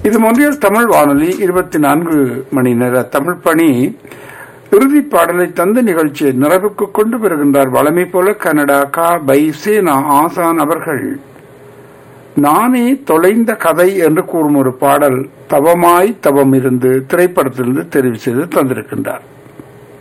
இது மொன்றியல் தமிழ் வானொலி 24 மணி நேர தமிழ் பணி இறுதிப் பாடலை தந்த நிகழ்ச்சியை நிறைவுக்கு கொண்டு வருகின்றார். வளமை போல கனடா கா பை சேனா ஆசான் அவர்கள் நானே தொலைந்த கதை என்று கூறும் ஒரு பாடல் தவமாய் தவம் இருந்து திரைப்படத்திலிருந்து தெரிவு செய்து தந்திருக்கின்றார்.